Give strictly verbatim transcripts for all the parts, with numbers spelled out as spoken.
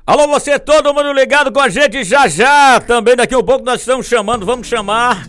Alô, você, todo mundo ligado com a gente já já. Também daqui a um pouco nós estamos chamando, vamos chamar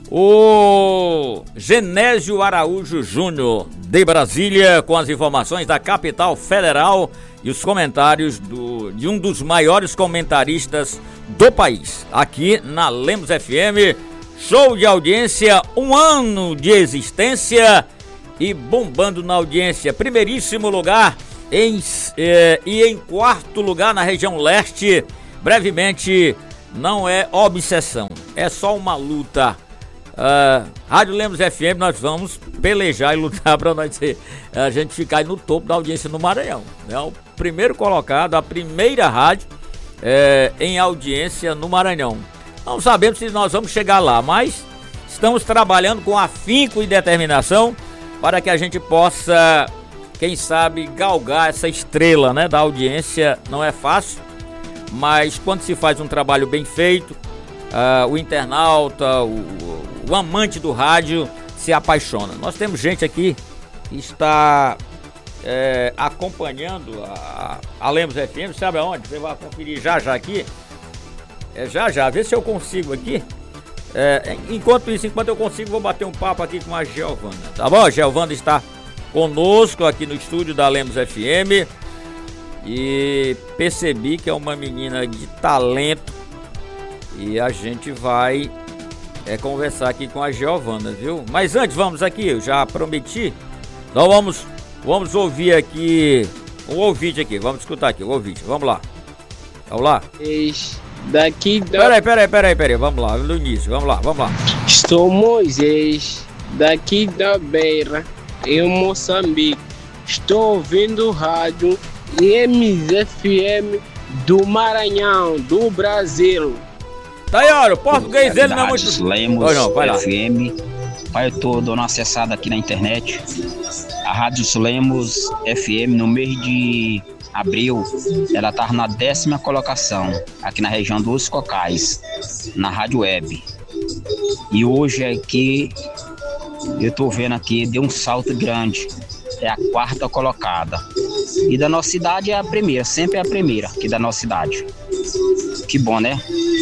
o Genésio Araújo Júnior de Brasília com as informações da capital federal e os comentários do, de um dos maiores comentaristas do país, aqui na Lemos F M. Show de audiência, um ano de existência e bombando na audiência. Primeiríssimo lugar em, eh, e em quarto lugar na região leste. Brevemente, não é obsessão, é só uma luta. Uh, Rádio Lemos F M, nós vamos pelejar e lutar para nós ser, a gente ficar aí no topo da audiência no Maranhão. É o primeiro colocado, a primeira rádio eh, em audiência no Maranhão. Não sabemos se nós vamos chegar lá, mas estamos trabalhando com afinco e determinação para que a gente possa, quem sabe, galgar essa estrela, né, da audiência. Não é fácil, mas quando se faz um trabalho bem feito, uh, o internauta, o, o amante do rádio se apaixona. Nós temos gente aqui que está é, acompanhando a, a Lemos F M, sabe aonde? Você vai conferir já já aqui. É, já já, vê se eu consigo aqui. É, enquanto isso, enquanto eu consigo, vou bater um papo aqui com a Giovana, tá bom? A Giovana está conosco aqui no estúdio da Lemos F M e percebi que é uma menina de talento e a gente vai é, conversar aqui com a Giovana, viu? Mas antes, vamos aqui, eu já prometi, então vamos, vamos ouvir aqui, um ouvinte aqui, vamos escutar aqui, o ouvinte, vamos lá, vamos lá. Daqui da... Peraí, peraí, peraí, peraí, vamos lá, no início, vamos lá, vamos lá. Estou Moisés, daqui da Beira, em Moçambique. Estou ouvindo o rádio Lemos F M do Maranhão, do Brasil. Tá aí, olha, o português dele não é muito... Lemos não, F M, pai, eu tô dando uma acessada aqui na internet. A Rádio Lemos F M no mês de abril, ela estava na décima colocação, aqui na região dos Cocais, na Rádio Web. E hoje aqui, eu tô vendo aqui, deu um salto grande, é a quarta colocada. E da nossa cidade é a primeira, sempre é a primeira aqui da nossa cidade. Que bom, né?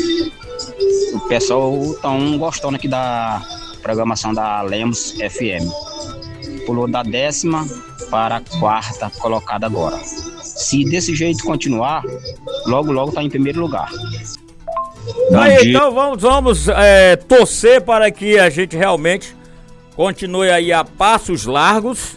O pessoal tão gostando aqui da programação da Lemos F M. Pulou da décima para a quarta colocada agora. Se desse jeito continuar, logo logo tá em primeiro lugar. Aí, então vamos, vamos é, torcer para que a gente realmente continue aí a passos largos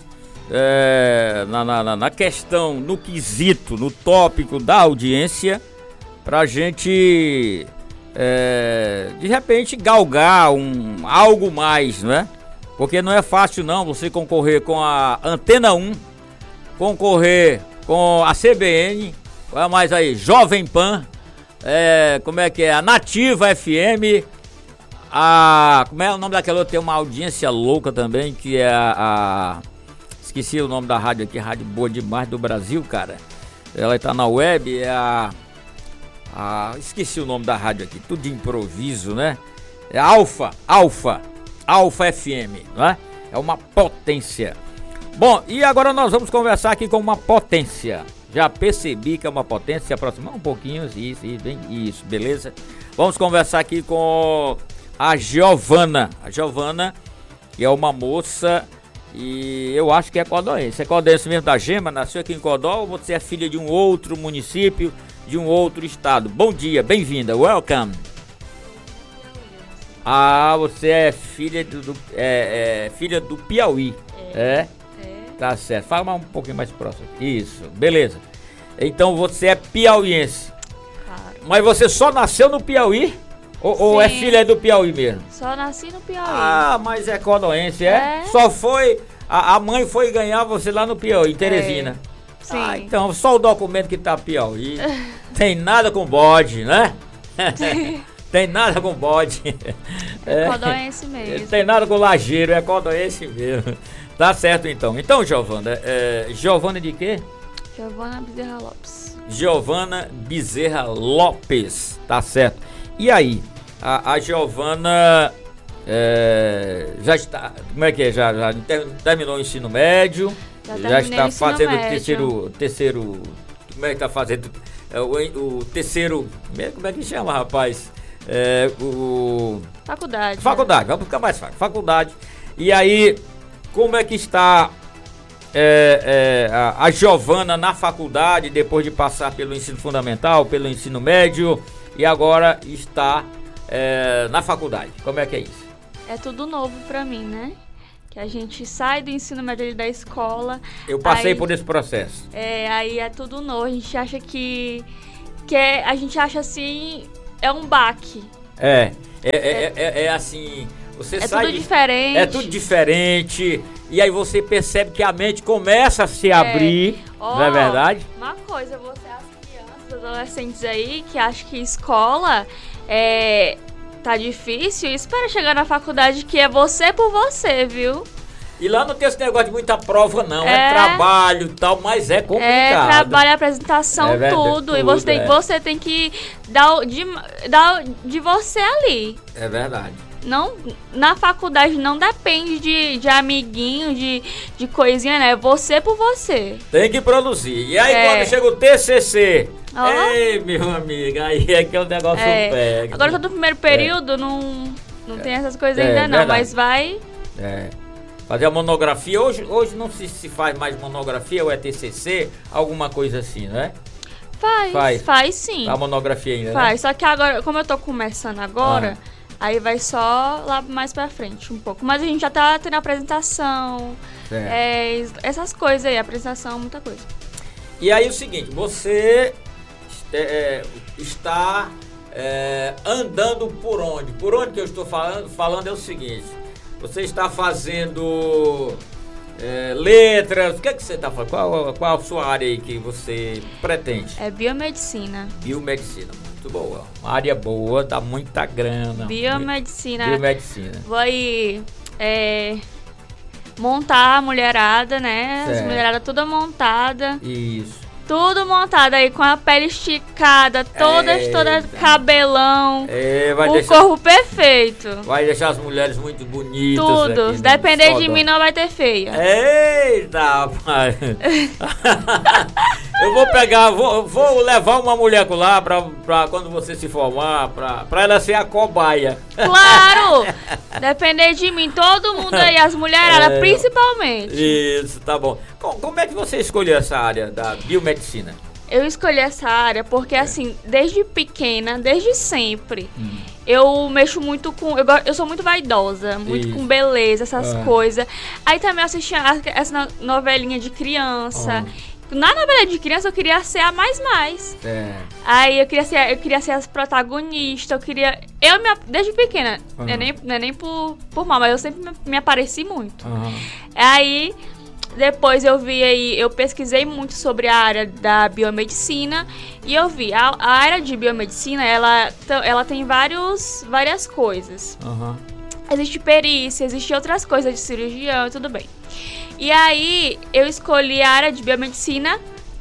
é, na, na, na questão, no quesito, no tópico da audiência, pra gente é, de repente galgar um, algo mais, né? Porque não é fácil não você concorrer com a Antena um, concorrer com a C B N, olha mais aí, Jovem Pan, é, como é que é, a Nativa F M, a, como é o nome daquela outra, tem uma audiência louca também, que é a, a, esqueci o nome da rádio aqui, rádio boa demais do Brasil, cara, ela está na web, é a, a, esqueci o nome da rádio aqui, tudo de improviso, né, é Alfa, Alfa, Alfa F M, não é? É uma potência. Bom, e agora nós vamos conversar aqui com uma potência. Já percebi que é uma potência, se aproximar um pouquinho, isso, isso, bem, isso, beleza? Vamos conversar aqui com a Giovana. A Giovana, que é uma moça, e eu acho que é codóense. É codóense mesmo da Gema, nasceu aqui em Codó, ou você é filha de um outro município, de um outro estado? Bom dia, bem-vinda, welcome. Ah, você é filha do, do, é, é, filha do Piauí, é? é? Tá certo, fala mais um pouquinho mais próximo. Isso, beleza. Então você é piauiense. Claro. Mas você só nasceu no Piauí? Ou, ou é filha do Piauí mesmo? Só nasci no Piauí. Ah, mas é codóense, é? é? Só foi, a, a mãe foi ganhar você lá no Piauí, em Teresina. É. Sim. Ah, então só o documento que tá Piauí. Tem nada com bode, né? Tem nada com bode. É, é codóense mesmo. Tem nada com lajeiro, é codóense mesmo. Tá certo então. Então, Giovana, é, Giovana de quê? Giovana Bezerra Lopes. Giovana Bezerra Lopes, tá certo. E aí, a, a Giovana é, já está, como é que é? Já, já terminou o ensino médio? Já, já está fazendo o terceiro, terceiro, como é que está fazendo? é, o, o terceiro, como é que chama, rapaz? É, o... Faculdade. Faculdade, né? Vamos ficar mais fácil. Faculdade. E aí, como é que está é, é, a, a Giovana na faculdade, depois de passar pelo ensino fundamental, pelo ensino médio, e agora está é, na faculdade? Como é que é isso? É tudo novo pra mim, né? Que a gente sai do ensino médio da escola. Eu passei aí, por esse processo. É, aí é tudo novo. A gente acha que... que é, a gente acha assim... É um baque. É, é, é, é, é, é assim... Você é sai tudo de, diferente. É tudo diferente. E aí você percebe que a mente começa a se abrir. Oh, não é verdade? Uma coisa, você, as crianças, adolescentes aí, que acham que escola é... tá difícil, espera chegar na faculdade que é você por você, viu? E lá não tem esse negócio de muita prova, não. É, é trabalho e tal, mas é complicado. É trabalho, apresentação, é verdade, tudo. tudo. E você tem, é. você tem que dar de, dar de você ali. É verdade. Não, na faculdade não depende de, de amiguinho, de, de coisinha, né? É você por você. Tem que produzir. E aí é. quando chega o T C C... Oh. Ei, meu amigo, aí é que o negócio é. pega. Agora só do primeiro período, é. não, não é. tem essas coisas é, ainda não, verdade. Mas vai... É. Fazer a monografia, hoje, hoje não se, se faz mais monografia, ou é T C C, alguma coisa assim, né? Faz, faz, faz sim. A monografia ainda, Faz, né? Só que agora, como eu tô começando agora, ah. aí vai só lá mais pra frente um pouco. Mas a gente já tá tendo apresentação, é. É, essas coisas aí, apresentação, muita coisa. E aí o seguinte, você é, está é, andando por onde? Por onde que eu estou falando? Falando é o seguinte, você está fazendo é, letras, o que é que você está fazendo? Qual, qual a sua área aí que você pretende? É biomedicina. Biomedicina, muito boa. Uma área boa, dá muita grana. Biomedicina. Biomedicina. Vou aí é, montar a mulherada, né? Certo. As mulheradas toda montada. Isso. Tudo montado aí, com a pele esticada, todas, Eita. todas cabelão, é, vai o deixar, corpo perfeito. Vai deixar as mulheres muito bonitas. Tudo, aqui, se depender né? de mim não vai ter feia. Eita, rapaz. Eu vou pegar, vou, vou levar uma mulher lá pra, pra quando você se formar, pra, pra ela ser a cobaia. Claro, depender de mim, todo mundo aí, as mulheradas é, principalmente. Isso, tá bom. Como, como é que você escolheu essa área da biomedicina? Eu escolhi essa área porque, é. assim, desde pequena, desde sempre, hum. eu mexo muito com... Eu, eu sou muito vaidosa, muito Isso. com beleza, essas ah. coisas. Aí também assisti essa novelinha de criança. Oh. Na novela de criança eu queria ser a mais mais. É. Aí eu queria ser, eu queria ser as protagonistas, eu queria... Eu, me, desde pequena, uhum. não é nem, não é nem por, por mal, mas eu sempre me, me apareci muito. Uhum. Aí... Depois eu vi aí, eu pesquisei muito sobre a área da biomedicina e eu vi, a, a área de biomedicina, ela, ela tem vários, várias coisas. Uhum. Existe perícia, existe outras coisas de cirurgião e tudo bem. E aí eu escolhi a área de biomedicina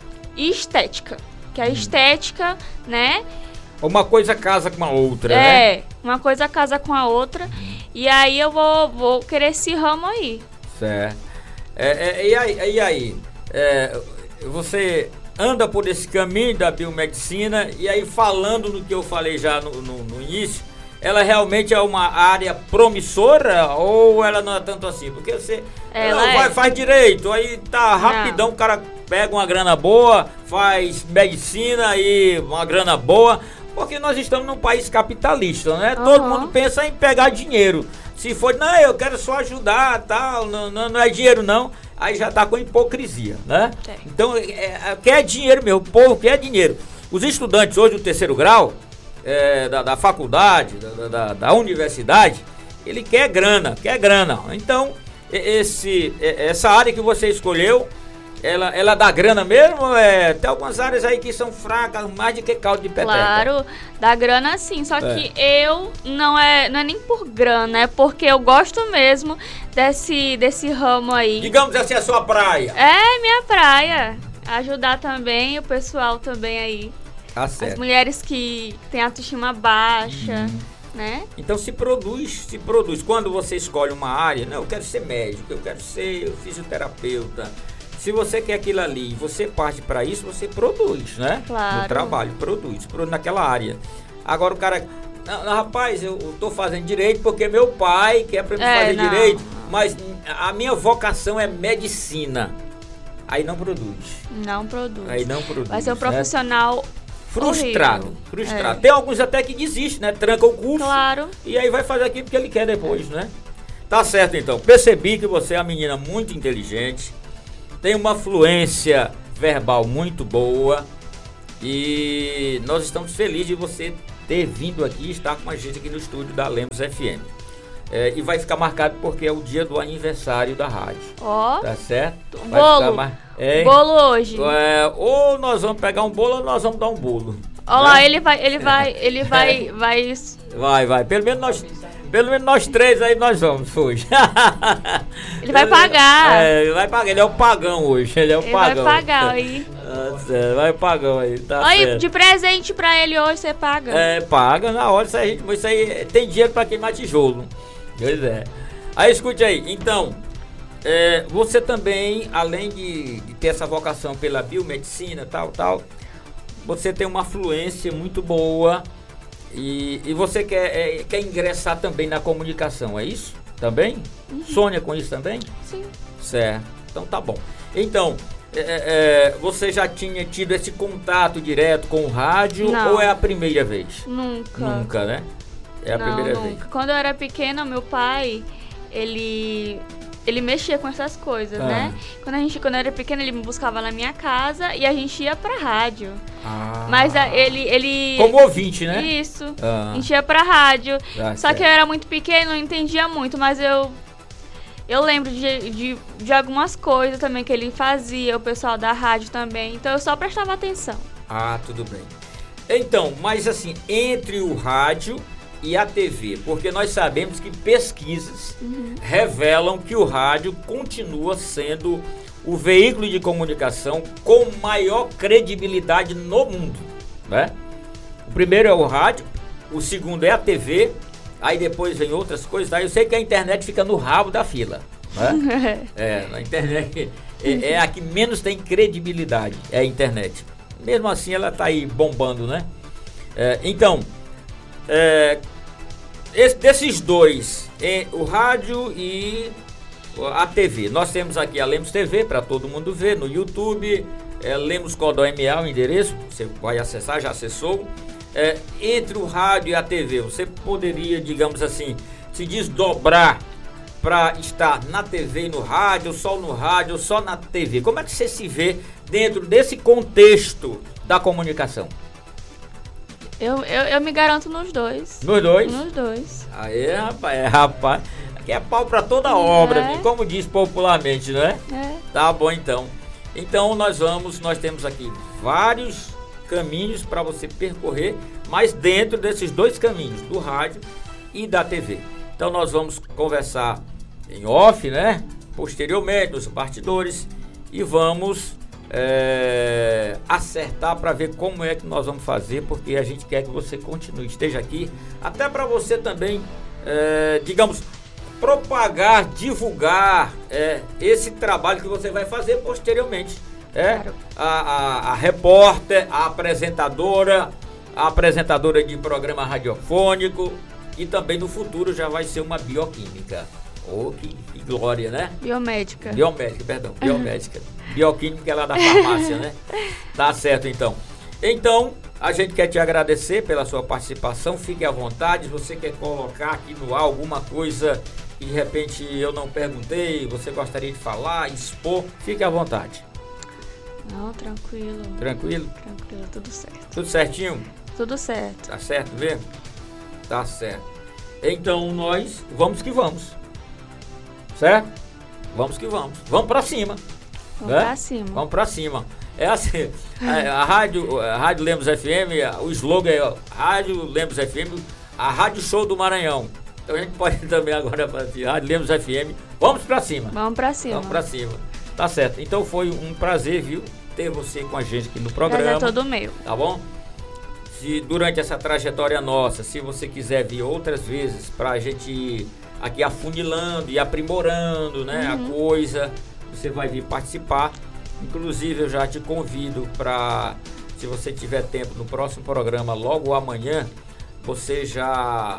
e estética, que a estética, né? Uma coisa casa com a outra, é, né? É, uma coisa casa com a outra. E aí eu vou, vou querer esse ramo aí. Certo. É, é, e aí, e aí é, você anda por esse caminho da biomedicina e aí falando no que eu falei já no, no, no início, ela realmente é uma área promissora ou ela não é tanto assim? Porque você ela ela vai, é. faz direito, aí tá rapidão, não. O cara pega uma grana boa, faz medicina e uma grana boa, porque nós estamos num país capitalista, né? Uhum. Todo mundo pensa em pegar dinheiro. Se for, não, eu quero só ajudar, tal, não, não, não é dinheiro não, aí já tá com hipocrisia, né? É. Então, é, é, quer dinheiro mesmo, o povo quer dinheiro. Os estudantes hoje do terceiro grau, é, da, da faculdade, da, da, da universidade, ele quer grana, quer grana. Então, esse, essa área que você escolheu, ela, ela dá grana mesmo? É, tem algumas áreas aí que são fracas, mais do que caldo de peteca. Claro, dá grana sim, só é. que eu não é, não é nem por grana, é porque eu gosto mesmo desse, desse ramo aí. Digamos assim, a sua praia. É, minha praia. Ajudar também o pessoal também aí. Tá certo. As mulheres que têm autoestima baixa. Uhum. Né? Então se produz, se produz. Quando você escolhe uma área, não, eu quero ser médico, eu quero ser fisioterapeuta. se você quer aquilo ali e você parte para isso, você produz, né? Claro. No trabalho, produz, produz naquela área. Agora o cara, não, não, rapaz, eu, eu tô fazendo direito porque meu pai quer para mim É, fazer não. direito, mas a minha vocação é medicina. Aí não produz. Não produz. Aí não produz. Vai ser um né? profissional Frustrado, horrível. frustrado. É. Tem alguns até que desistem, né? Tranca o curso. Claro. E aí vai fazer aquilo que ele quer depois, né? Tá certo, então. Percebi que você é uma menina muito inteligente, tem uma fluência verbal muito boa e nós estamos felizes de você ter vindo aqui e estar com a gente aqui no estúdio da Lemos F M. É, e vai ficar marcado porque é o dia do aniversário da rádio. Ó. Tá certo? Vai Bolo. ficar mar... é, Bolo hoje. é, ou nós vamos pegar um bolo ou nós vamos dar um bolo. Olha lá, né? ele vai, ele vai, ele vai, vai. Vai, vai. Pelo menos nós, pelo menos nós três aí nós vamos hoje. Ele vai pagar. É, ele vai pagar. Ele é o pagão hoje. Ele é o Ele pagão. vai pagar aí. Nossa, vai pagão aí. Tá Aí, certo. de presente pra ele hoje você paga. É, paga na hora. Isso aí, isso aí tem dinheiro pra queimar tijolo. Pois é. Aí escute aí. Então, é, você também, além de, de ter essa vocação pela biomedicina, tal, tal, você tem uma fluência muito boa e, e você quer, é, quer ingressar também na comunicação, é isso? Também? Uhum. Sonha com isso também? Sim. Certo. Então tá bom. Então, é, é, você já tinha tido esse contato direto com o rádio? Não. Ou é a primeira vez? Nunca. Nunca, né? É a Não, primeira nunca. vez. Quando eu era pequena, meu pai, ele ele mexia com essas coisas, Ah. né? Quando a gente, quando eu era pequena, ele me buscava na minha casa e a gente ia pra rádio. Ah. Mas a, ele ele Como ouvinte, né? Isso. Ah. A gente ia pra rádio. Ah, Só certo. que eu era muito pequena, não entendia muito, mas eu eu lembro de, de, de algumas coisas também que ele fazia, o pessoal da rádio também. Então eu só prestava atenção. Ah, tudo bem. Então, mas assim, entre o rádio e a T V, porque nós sabemos que pesquisas uhum. revelam que o rádio continua sendo o veículo de comunicação com maior credibilidade no mundo, né? O primeiro é o rádio, o segundo é a T V, aí depois vem outras coisas, aí eu sei que a internet fica no rabo da fila, né? É, a internet é, é a que menos tem credibilidade, é a internet. Mesmo assim ela tá aí bombando, né? É, então, é, esse, desses dois, é, o rádio e a T V. Nós temos aqui a Lemos T V para todo mundo ver no YouTube. É, Lemos Codó M A, o endereço, você vai acessar, já acessou. É, entre o rádio e a T V, você poderia, digamos assim, se desdobrar para estar na T V e no rádio, só no rádio, só na T V. Como é que você se vê dentro desse contexto da comunicação? Eu, eu, eu me garanto nos dois. Nos dois? Nos dois. Aí, rapaz, é, rapaz. Aqui é pau pra toda obra, É. como diz popularmente, né? É. Tá bom, então. Então nós vamos, nós temos aqui vários caminhos para você percorrer, mas dentro desses dois caminhos, do rádio e da T V. Então nós vamos conversar em off, né? Posteriormente, nos bastidores, e vamos é, acertar para ver como é que nós vamos fazer, porque a gente quer que você continue, esteja aqui, até para você também, é, digamos, propagar, divulgar é, esse trabalho que você vai fazer posteriormente. É, Claro. a, a, a repórter, a apresentadora, a apresentadora de programa radiofônico, e também no futuro já vai ser uma bioquímica. Oh, que, que glória, né? Biomédica. Biomédica, perdão, biomédica. Bioquímica é lá da farmácia, né? Tá certo, então. Então, a gente quer te agradecer pela sua participação. Fique à vontade. Se você quer colocar aqui no ar alguma coisa que de repente eu não perguntei, você gostaria de falar, expor, fique à vontade. Não, tranquilo. Tranquilo? Tranquilo, tudo certo. Tudo certinho? Tudo certo. Tá certo mesmo? Tá certo. Então nós vamos que vamos. Certo? Vamos que vamos. Vamos pra cima. Vamos né? pra cima. Vamos pra cima. É assim, a, a rádio, a rádio Lemos F M, o slogan é ó, Rádio Lemos F M, a Rádio Show do Maranhão. Então a gente pode também agora fazer Rádio Lemos F M. Vamos pra cima. Vamos pra cima. Vamos pra cima. Tá certo. Então foi um prazer, viu, ter você com a gente aqui no programa. Prazer é todo meu. Tá bom? Se durante essa trajetória nossa, se você quiser vir outras vezes pra gente ir aqui afunilando e aprimorando, né, Uhum. a coisa, você vai vir participar. Inclusive eu já te convido para, se você tiver tempo no próximo programa, logo amanhã, você já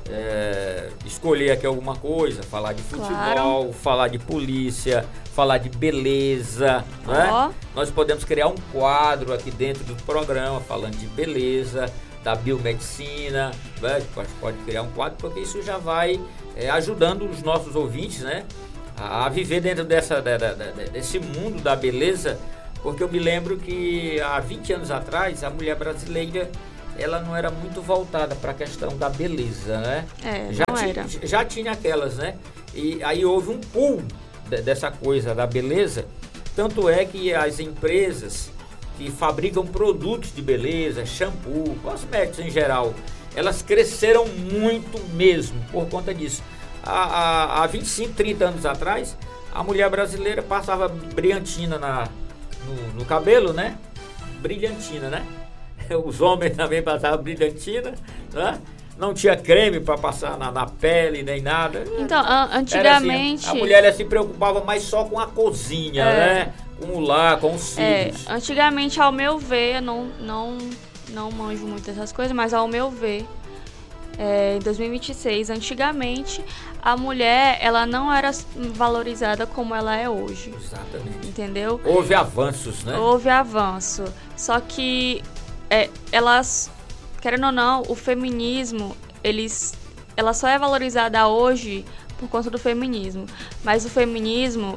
é, escolher aqui alguma coisa, falar de futebol, claro. falar de polícia, falar de beleza, oh. né? Nós podemos criar um quadro aqui dentro do programa falando de beleza, da biomedicina, né? Pode, pode criar um quadro, porque isso já vai é, ajudando os nossos ouvintes, né? A, a viver dentro dessa, da, da, da, desse mundo da beleza, porque eu me lembro que há vinte anos atrás a mulher brasileira ela não era muito voltada para a questão da beleza, né? É, já não tinha, era. Já tinha aquelas, né? E aí houve um pulo de, dessa coisa da beleza, tanto é que as empresas que fabricam produtos de beleza, shampoo, cosméticos em geral, elas cresceram muito mesmo por conta disso. Há, há, há vinte e cinco, trinta anos atrás, a mulher brasileira passava brilhantina na, no, no cabelo, né? Brilhantina, né? Os homens também passavam brilhantina, né? Não tinha creme para passar na, na pele, nem nada. Então, antigamente... Assim, a mulher ela se preocupava mais só com a cozinha, é. né? Com o lar, com os cílios. É, antigamente, ao meu ver, não, não, não manjo muito dessas coisas, mas ao meu ver, é, em dois mil e vinte e seis, antigamente, a mulher, ela não era valorizada como ela é hoje. Exatamente. Entendeu? Houve avanços, né? Houve avanço. Só que é, elas, querendo ou não, o feminismo, eles, ela só é valorizada hoje por conta do feminismo. Mas o feminismo,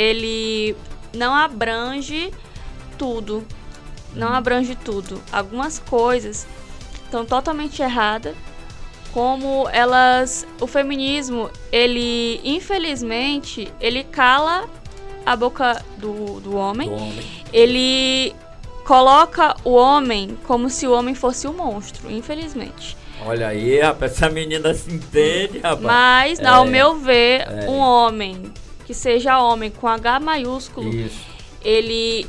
ele não abrange tudo. Não abrange tudo. Algumas coisas estão totalmente erradas. Como elas... O feminismo, ele, infelizmente, ele cala a boca do, do homem. Do homem. Ele coloca o homem como se o homem fosse um monstro, infelizmente. Olha aí, rapaz, essa menina se entende, rapaz. Mas, é, ao meu ver, é. um homem que seja homem com H maiúsculo, Isso. ele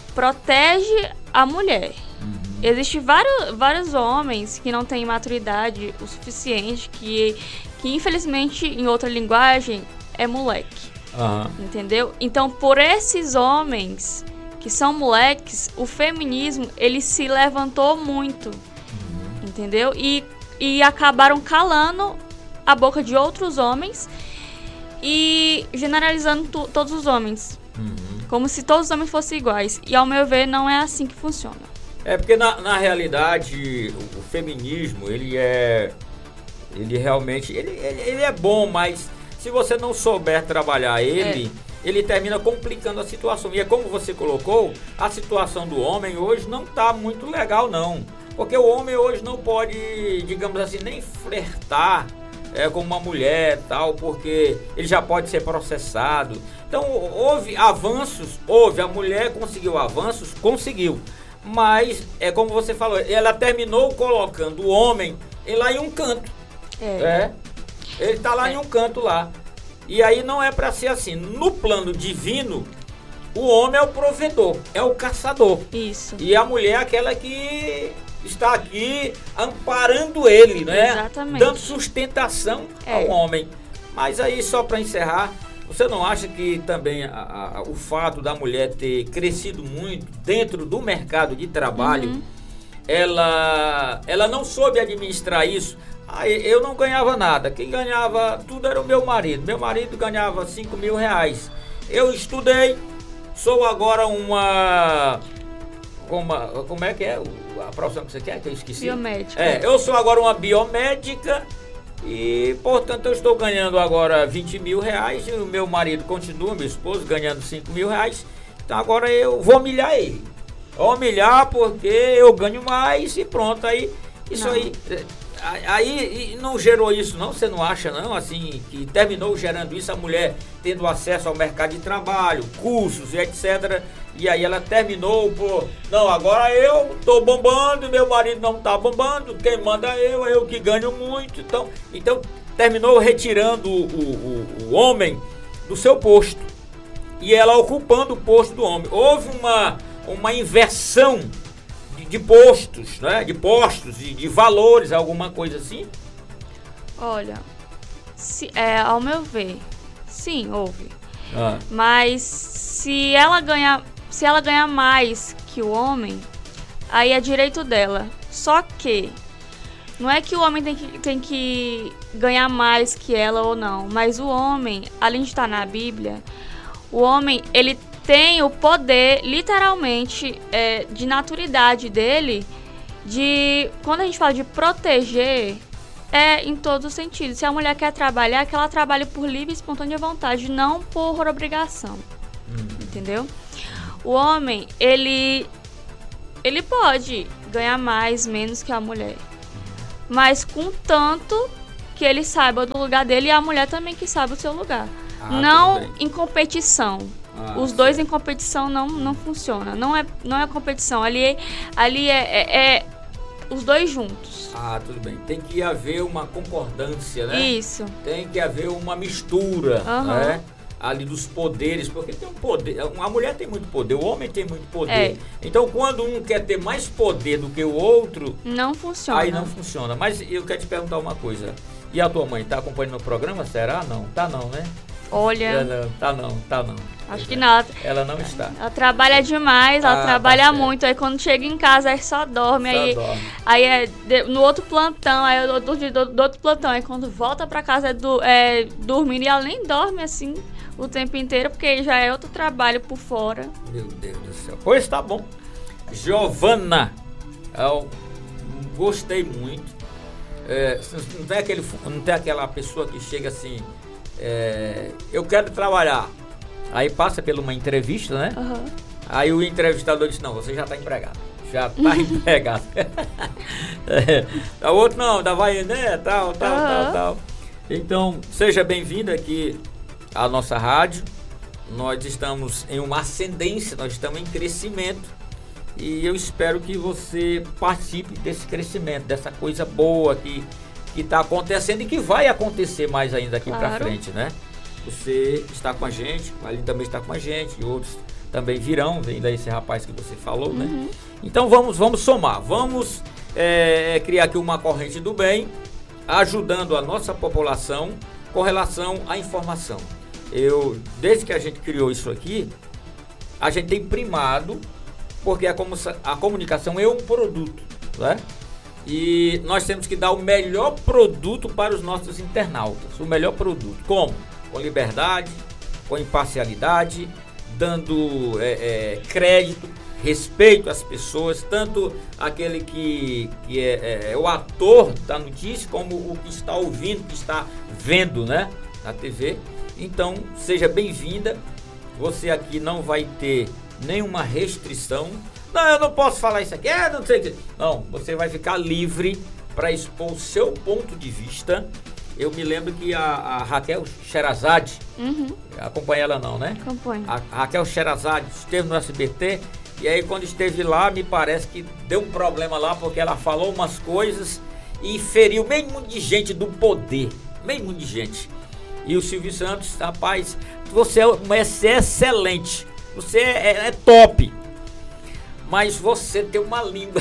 protege a mulher. Uhum. Existem vários, vários homens que não têm maturidade o suficiente, que, que infelizmente, em outra linguagem, é moleque. Uhum. Entendeu? Então, por esses homens que são moleques, o feminismo, ele se levantou muito. Uhum. Entendeu? E, e acabaram calando a boca de outros homens e generalizando tu, todos os homens. Uhum. Como se todos os homens fossem iguais. E, ao meu ver, não é assim que funciona. É porque, na, na realidade, o, o feminismo, ele é... Ele realmente... Ele, ele, ele é bom, mas se você não souber trabalhar ele, é. ele termina complicando a situação. E é como você colocou, a situação do homem hoje não está muito legal, não. Porque o homem hoje não pode, digamos assim, nem flertar é, com uma mulher tal, porque ele já pode ser processado. Então, houve avanços, houve. A mulher conseguiu avanços, conseguiu. Mas, é como você falou, ela terminou colocando o homem lá em um canto. É. é. Ele tá lá é. em um canto lá. E aí não é para ser assim. No plano divino, o homem é o provedor, é o caçador. Isso. E a mulher é aquela que está aqui amparando ele, né? Exatamente. Dando sustentação é. ao homem. Mas aí, só para encerrar, você não acha que também a, a, o fato da mulher ter crescido muito dentro do mercado de trabalho, uhum. ela, ela não soube administrar isso? Aí eu não ganhava nada, quem ganhava tudo era o meu marido. Meu marido ganhava cinco mil reais. Eu estudei, sou agora uma... uma como é que é a profissão que você quer, que eu esqueci? Biomédica. É, eu sou agora uma biomédica. E, portanto, eu estou ganhando agora vinte mil reais e o meu marido continua, meu esposo, ganhando cinco mil reais. Então agora eu vou humilhar ele. Vou humilhar porque eu ganho mais e pronto. Aí, isso não. aí... Aí não gerou isso não, você não acha não, assim, que terminou gerando isso, a mulher tendo acesso ao mercado de trabalho, cursos e etcétera. E aí ela terminou por, não, agora eu tô bombando, meu marido não tá bombando, quem manda é eu, eu que ganho muito. Então, então terminou retirando o, o, o homem do seu posto e ela ocupando o posto do homem. Houve uma, uma inversão de postos, né? De postos, de, de valores, alguma coisa assim? Olha, se, é, ao meu ver, sim, houve. Ah. Mas se ela ganhar, se ela ganhar mais que o homem, aí é direito dela. Só que não é que o homem tem que, tem que ganhar mais que ela ou não, mas o homem, além de estar na Bíblia, o homem, ele tem o poder, literalmente, é, de naturalidade dele, de, quando a gente fala de proteger, é em todos os sentidos. Se a mulher quer trabalhar, que ela trabalhe por livre e espontânea vontade, não por obrigação. Hum. Entendeu? O homem, ele, ele pode ganhar mais, menos que a mulher. Mas contanto que ele saiba do lugar dele e a mulher também que saiba o seu lugar. Ah, não em competição. Ah, Os dois certo. Em competição não, não funciona. Não é, não é competição. Ali, ali é, é, é os dois juntos. Ah, tudo bem. Tem que haver uma concordância, né? Isso. Tem que haver uma mistura, uhum. né? Ali dos poderes, porque tem um poder. A mulher tem muito poder, o homem tem muito poder. É. Então, quando um quer ter mais poder do que o outro, não funciona. Aí não funciona. Mas eu quero te perguntar uma coisa. E a tua mãe tá acompanhando o programa? Será? Não. Tá não, né? Olha. Ela, tá não, tá não. Acho que não. Ela não está. Ela trabalha demais, ela ah, trabalha tá muito. Aí quando chega em casa, aí só dorme. Só aí, dorme. Aí é de, no outro plantão, aí do, do, do, do outro plantão. Aí quando volta pra casa é, do, é dormindo. E ela nem dorme assim o tempo inteiro, porque já é outro trabalho por fora. Meu Deus do céu. Pois tá bom. Giovana, eu gostei muito. É, não, tem aquele, não tem aquela pessoa que chega assim, é, eu quero trabalhar. Aí passa por uma entrevista, né? Uhum. Aí o entrevistador diz, não, você já está empregado. Já está empregado. É, o outro não, ainda vai, né? Tal, tal, uhum. tal, tal. Então, seja bem-vindo aqui à nossa rádio. Nós estamos em uma ascendência, nós estamos em crescimento. E eu espero que você participe desse crescimento, dessa coisa boa que que está acontecendo e que vai acontecer mais ainda daqui claro. Para frente, né? Você está com a gente, o Aline também está com a gente, e outros também virão, vem daí esse rapaz que você falou, uhum. né? Então vamos, vamos somar, vamos é, criar aqui uma corrente do bem, ajudando a nossa população com relação à informação. Eu, desde que a gente criou isso aqui, a gente tem primado, porque a, a comunicação é um produto, né? E nós temos que dar o melhor produto para os nossos internautas, o melhor produto. Como? Com liberdade, com imparcialidade, dando é, é, crédito, respeito às pessoas, tanto aquele que, que é, é, é o ator da notícia, como o que está ouvindo, que está vendo, né, na T V. Então, seja bem-vinda. Você aqui não vai ter nenhuma restrição. Não, eu não posso falar isso aqui, é, não sei o que. Não, você vai ficar livre para expor o seu ponto de vista. Eu me lembro que a, a Raquel Sherazade, uhum. acompanha ela não, né? Acompanho. A, a Raquel Sherazade esteve no S B T e aí quando esteve lá, me parece que deu um problema lá, porque ela falou umas coisas e feriu meio mundo de gente do poder, meio mundo de gente. E o Silvio Santos, rapaz, você é, você é excelente, você é, é top, mas você tem uma língua,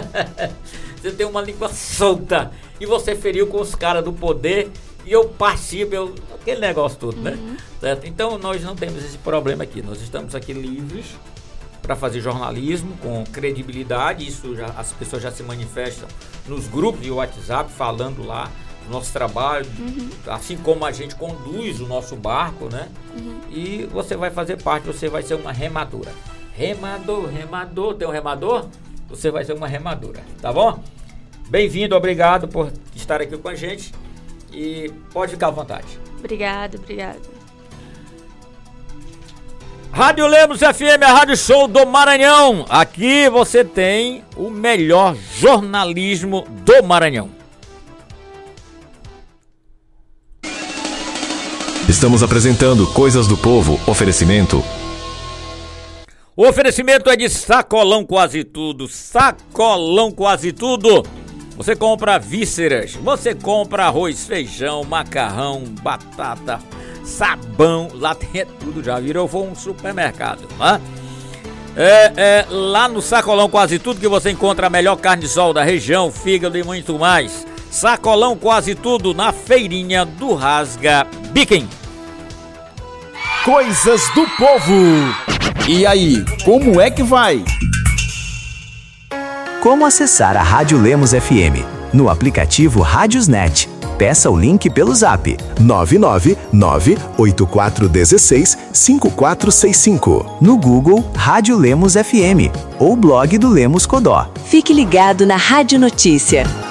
você tem uma língua solta. E você feriu com os caras do poder e eu participo, eu, aquele negócio todo, uhum. né? Certo? Então nós não temos esse problema aqui. Nós estamos aqui livres para fazer jornalismo com credibilidade. Isso já, as pessoas já se manifestam nos grupos de WhatsApp, falando lá do nosso trabalho, uhum. assim como a gente conduz o nosso barco, né? Uhum. E você vai fazer parte, você vai ser uma remadora. Remador, remador, tem um remador? Você vai ser uma remadora, tá bom? Bem-vindo, obrigado por estar aqui com a gente e pode ficar à vontade. Obrigado, obrigado. Rádio Lemos F M, a Rádio Show do Maranhão. Aqui você tem o melhor jornalismo do Maranhão. Estamos apresentando Coisas do Povo, oferecimento... O oferecimento é de Sacolão Quase Tudo, Sacolão Quase Tudo. Você compra vísceras, você compra arroz, feijão, macarrão, batata, sabão, lá tem tudo, já virou foi um supermercado, né? É, é lá no Sacolão Quase Tudo que você encontra a melhor carne de sol da região, fígado e muito mais. Sacolão Quase Tudo na feirinha do Rasga Biquem. Coisas do Povo. E aí, como é que vai? Como acessar a Rádio Lemos F M? No aplicativo Rádiosnet. Peça o link pelo zap nove nove nove oito quatro um seis cinco quatro seis cinco. No Google, Rádio Lemos F M ou blog do Lemos Codó. Fique ligado na Rádio Notícia.